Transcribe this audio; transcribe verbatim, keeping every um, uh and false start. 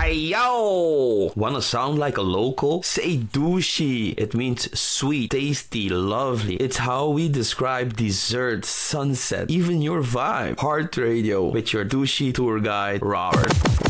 Ayo! Wanna sound like a local? Say douchey. It means sweet, tasty, lovely. It's how we describe dessert, sunset, even your vibe. Heart Radio with your douchey tour guide, Robert.